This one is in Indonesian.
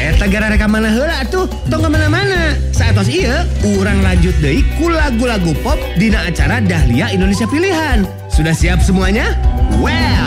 Eta gara rekaman heula tuh, tong kemana-mana. Saetos ieu, urang lanjut deui ku lagu-lagu pop dina acara Dahlia Indonesia Pilihan. Sudah siap semuanya? Well,